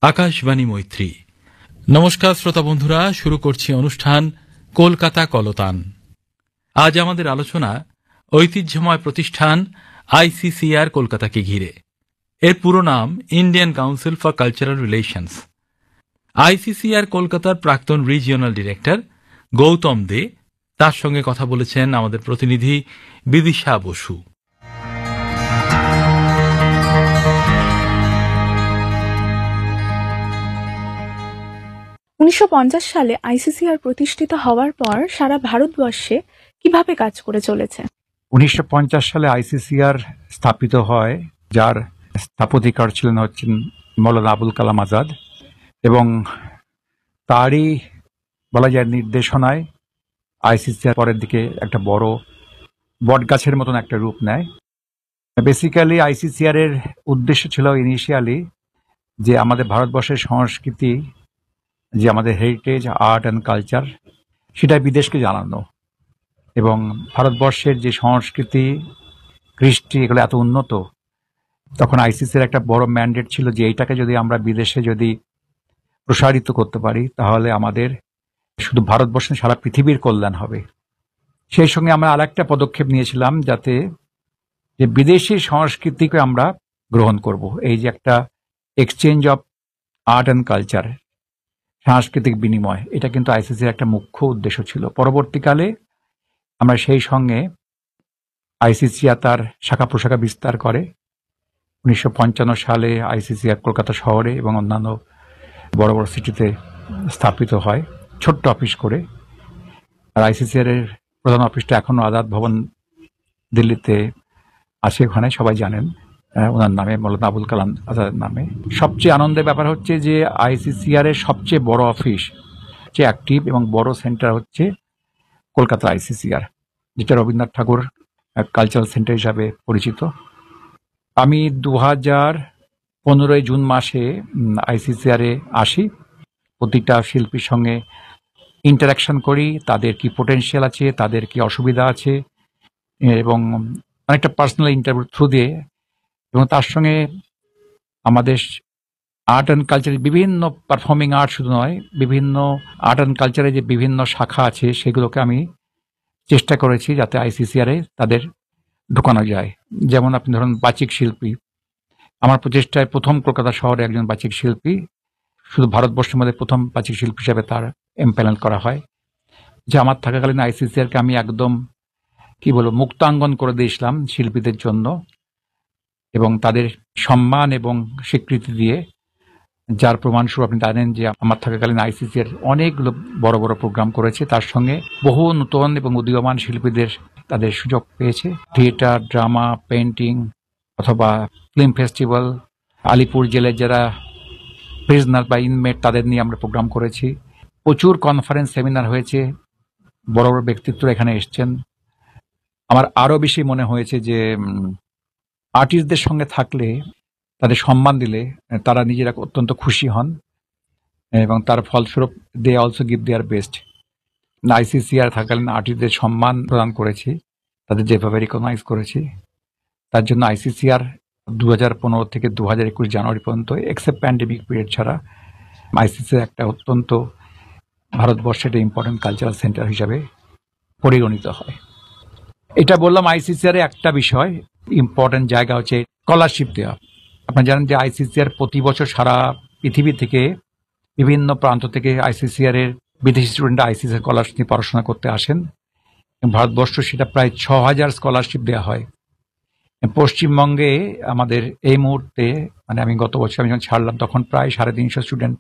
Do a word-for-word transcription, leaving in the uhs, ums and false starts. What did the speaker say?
আকাশবাণী মৈত্রী। নমস্কার শ্রোতা বন্ধুরা, শুরু করছি অনুষ্ঠান কলকাতা কলতান। আজ আমাদের আলোচনা ঐতিহ্যময় প্রতিষ্ঠান আইসিসিআর কলকাতাকে ঘিরে। এর পুরো নাম Indian council for cultural relations. ICCR কলকাতার প্রাক্তন রিজিওনাল ডিরেক্টর গৌতম দে, তার সঙ্গে কথা বলেছেন আমাদের প্রতিনিধি বিদিশা বসু। উনিশশো পঞ্চাশ সালে আইসিসিআর প্রতিষ্ঠিত হওয়ার পর সারা ভারতবর্ষে কিভাবে কাজ করে চলেছে? উনিশশো পঞ্চাশ সালে আইসিসিআর স্থাপিত হয়, যার স্থাপত্যিকার ছিলেন হচ্ছেন মৌলানা আবুল কালাম আজাদ, এবং তারই বলা যায় নির্দেশনায় আইসিসিআর পরের দিকে একটা বড় বটগাছের মতন একটা রূপ নেয়। বেসিক্যালি আইসিসিআর এর উদ্দেশ্য ছিল ইনিশিয়ালি যে আমাদের ভারতবর্ষের সংস্কৃতি, যে আমাদের হেরিটেজ, আর্ট অ্যান্ড কালচার, সেটা বিদেশকে জানানো, এবং ভারতবর্ষের যে সংস্কৃতি, কৃষ্টি, এগুলো এত উন্নত। তখন আইসিসির একটা বড় ম্যান্ডেট ছিল যে এইটাকে যদি আমরা বিদেশে যদি প্রসারিত করতে পারি, তাহলে আমাদের শুধু ভারতবর্ষ সারা পৃথিবীর কল্যাণ হবে। সেই সঙ্গে আমরা আর একটা পদক্ষেপ নিয়েছিলাম, যাতে যে বিদেশি সংস্কৃতিকে আমরা গ্রহণ করব। এই যে একটা exchange of art and culture, সাংস্কৃতিক বিনিময়, এটা কিন্তু আইসিসির একটা মুখ্য উদ্দেশ্য ছিল। পরবর্তীকালে আমরা সেই সঙ্গে আইসিসিআর তার শাখা প্রশাখা বিস্তার করে। উনিশশো পঞ্চান্ন সালে আইসিসিআর কলকাতা শহরে এবং অন্যান্য বড় বড় সিটিতে স্থাপিত হয়, ছোট্ট অফিস করে। আর আইসিসিআর এর প্রধান অফিসটা এখনো আজাদ ভবন দিল্লিতে আছে, ওখানে সবাই জানেন ওনার নামে, মৌলানা আবুল কালাম আজাদের নামে। সবচেয়ে আনন্দের ব্যাপার হচ্ছে যে আইসিসিআর এর সবচেয়ে বড় অফিস, যে অ্যাক্টিভ এবং বড় সেন্টার হচ্ছে কলকাতা আইসিসিআর, যেটা রবীন্দ্রনাথ ঠাকুর কালচারাল সেন্টার হিসাবে পরিচিত। আমি দু হাজার পনেরোই জুন মাসে আইসিসিআর এ আসি, প্রতিটা শিল্পীর সঙ্গে ইন্টারাকশন করি, তাদের কি পোটেনশিয়াল আছে, তাদের কি অসুবিধা আছে, এবং অনেকটা পার্সোনাল ইন্টারভিউ থ্রু দিয়ে, এবং তার সঙ্গে আমাদের আর্ট অ্যান্ড কালচারের বিভিন্ন পারফর্মিং আর্ট শুধু নয়, বিভিন্ন আর্ট অ্যান্ড কালচারের যে বিভিন্ন শাখা আছে, সেগুলোকে আমি চেষ্টা করেছি যাতে আইসিসিআর এ তাদের ঢোকানো যায়। যেমন আপনি ধরুন বাচিক শিল্পী, আমার প্রচেষ্টায় প্রথম কলকাতা শহরে একজন বাচিক শিল্পী, শুধু ভারতবর্ষের মধ্যে প্রথম বাচিক শিল্পী হিসাবে তার এমপ্যানেল করা হয়। যে আমার থাকাকালীন আইসিসিআরকে আমি একদম কি বলবো মুক্তাঙ্গন করে দিয়েছিলাম শিল্পীদের জন্য, এবং তাদের সম্মান এবং স্বীকৃতি দিয়ে, যার প্রমাণস্বরূপ আপনি জানেন যে আমার থাকাকালীন আইসিসিআর অনেকগুলো বড় বড় প্রোগ্রাম করেছে, তার সঙ্গে বহু নূতন এবং উদীয়মান শিল্পীদের তাদের সুযোগ পেয়েছে। থিয়েটার, ড্রামা, পেন্টিং, অথবা ফিল্ম ফেস্টিভ্যাল, আলিপুর জেলের যারা প্রিজনার বা ইনমেট, তাদের নিয়ে আমরা প্রোগ্রাম করেছি। প্রচুর কনফারেন্স, সেমিনার হয়েছে, বড় বড় ব্যক্তিত্বরা এখানে এসছেন। আমার আরও বেশি মনে হয়েছে যে আর্টিস্টদের সঙ্গে থাকলে, তাদের সম্মান দিলে, তারা নিজেরা অত্যন্ত খুশি হন, এবং তার ফলস্বরূপ they also give their best. ICCR থাকাকালীন আর্টিস্টদের সম্মান প্রদান করেছি, তাদের যেভাবে রিকগনাইজ করেছি, তার জন্য আইসিসিআর দু হাজার পনেরো থেকে দু হাজার একুশ জানুয়ারি পর্যন্ত, এক্সেপ্ট প্যান্ডেমিক পিরিয়ড ছাড়া, আইসিসিআর একটা অত্যন্ত ভারতবর্ষের একটা ইম্পর্টেন্ট কালচারাল সেন্টার হিসাবে পরিগণিত হয়। এটা বললাম আইসিসিআর একটা বিষয়। ইম্পর্টেন্ট জায়গা হচ্ছে স্কলারশিপ দেওয়া। আপনারা জানেন যে আইসিসিআর প্রতি বছর সারা পৃথিবী থেকে, বিভিন্ন প্রান্ত থেকে আইসিসিআর এর বিদেশি স্টুডেন্টরা আইসিসিআর স্কলারশিপ নিয়ে পড়াশোনা করতে আসেন। ভারতবর্ষ সেটা প্রায় ছ হাজার স্কলারশিপ দেওয়া হয়। পশ্চিমবঙ্গে আমাদের এই মুহূর্তে, মানে আমি গত বছর আমি যখন ছাড়লাম, তখন প্রায় সাড়ে তিনশো স্টুডেন্ট